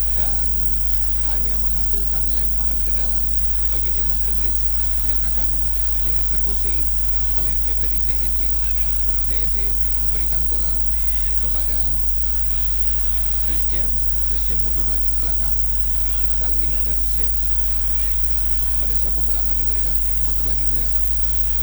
dan hanya menghasilkan lemparan ke dalam bagi timnas Inggris yang akan dieksekusi oleh Eberize Eze. Eberize Eze memberikan bola kepada Chris James. Chris James mundur lagi ke belakang. Kali ini ada Chris James. Pada siapa bola akan diberikan? Mundur lagi belakang.